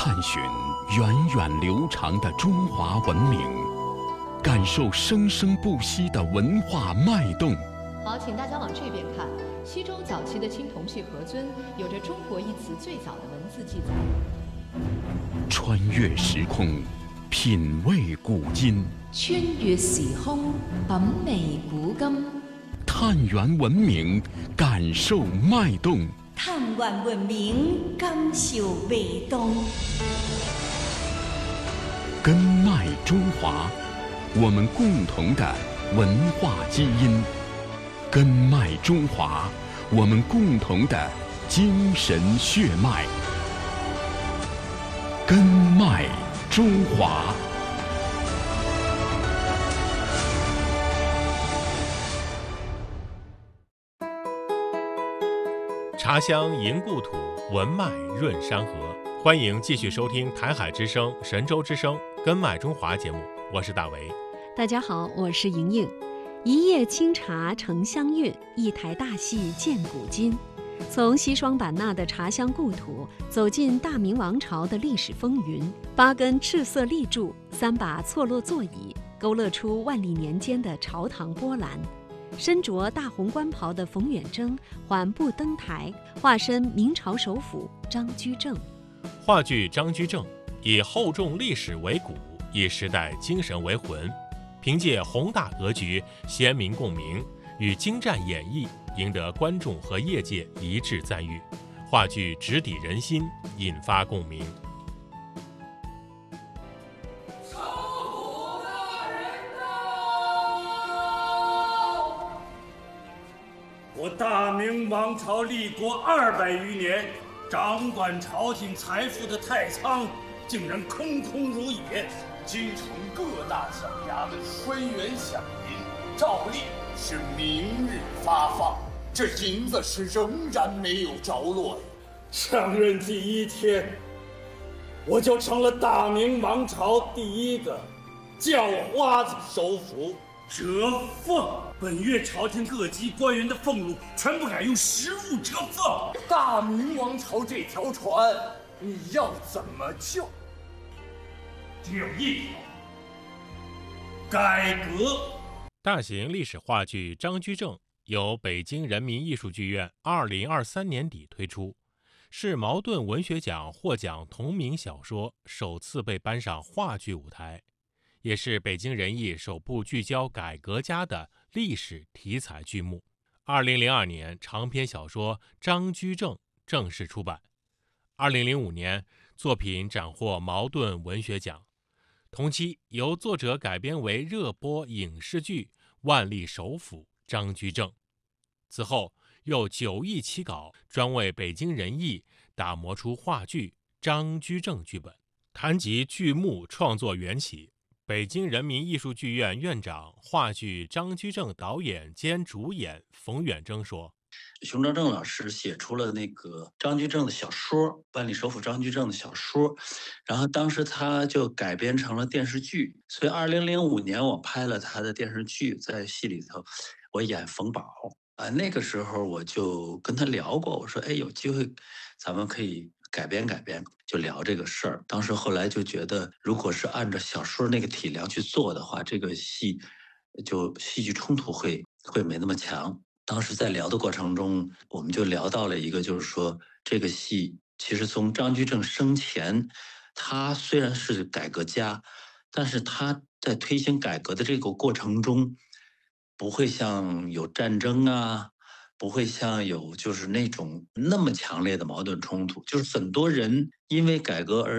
探寻源远流长的中华文明，感受生生不息的文化脉动。 好，请大家往这边看。西周早期的青铜器盒尊有着“中国”一词最早的文字记载。 穿越时空，品味古今； 穿越時空，品味古今； 探源文明，感受脉動； 探源文明，感受脉動。 根脉中华，我們共同的文化基因；根脉中華，我們共同的精神血脈。根脉中华。 茶香迎故土，文脉润山河。欢迎继续收听台海之声、神州之声根脉中华节目，我是大为。 大家好，我是莹莹。一叶清茶成香韵，一台大戏见古今。从西双版纳的茶香故土走进大明王朝的历史风云，8根赤色立柱，3把错落座椅，勾勒出万历年间的朝堂波澜。身着大红官袍的冯远征缓步登台，化身明朝首辅张居正。 话剧《张居正》以厚重历史为骨，以时代精神为魂，凭借宏大格局、鲜明共鸣与精湛演绎，赢得观众和业界一致赞誉。话剧直抵人心，引发共鸣。 我大明王朝立国200余年，掌管朝廷财富的太仓竟然空空如也。 京城各大小衙门官员饷银，照例是明日发放，这银子是仍然没有着落呀。 上任第1天，我就成了大明王朝第一个叫花子首辅。折俸，本月朝廷各级官员的俸禄全部改用实物折俸。 大明王朝这条船，你要怎么救？ 只有一条：改革。 大型历史话剧《张居正》由北京人民艺术剧院2023年底推出，是茅盾文学奖获奖同名小说首次被搬上话剧舞台，也是北京人艺首部聚焦改革家的历史题材剧目。2002年，长篇小说《张居正》正式出版。2005年，作品斩获茅盾文学奖。同期，由作者改编为热播影视剧《万历首辅张居正》。此后，又9易起稿，专为北京人艺打磨出话剧《张居正》剧本。谈及剧目创作缘起，北京人民艺术剧院院长、话剧《张居正》导演兼主演冯远征说： 熊昭正老师写出了那个张居正的小说，万历首辅张居正的小说，然后当时他就改编成了电视剧，所以2005年我拍了他的电视剧，在戏里头我演冯保啊，那个时候我就跟他聊过，我说有机会咱们可以改编改编，就聊这个事儿。当时后来就觉得，如果是按照小说那个体量去做的话，这个戏就戏剧冲突会没那么强。当时在聊的过程中，我们就聊到了一个，就是说这个戏其实从张居正生前，他虽然是改革家，但是他在推行改革的这个过程中，不会像有战争啊，不会像有就是那种那么强烈的矛盾冲突，就是很多人因为改革而